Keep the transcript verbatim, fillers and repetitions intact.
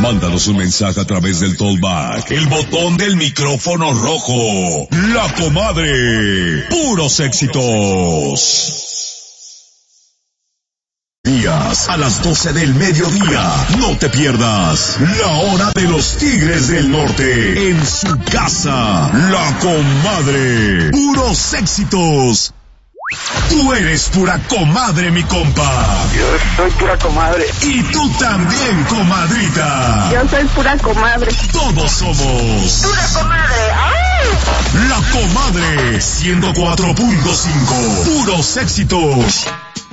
Mándanos un mensaje a través del Tollback, el botón del micrófono rojo. La Comadre. Puros éxitos. Días a las doce del mediodía. No te pierdas la hora de los Tigres del Norte en su casa. La Comadre. Puros éxitos. Tú eres pura comadre, mi compa. Yo soy pura comadre. Y tú también, comadrita. Yo soy pura comadre. Todos somos pura comadre. ¡Ay! La Comadre ciento cuatro punto cinco. Puros éxitos.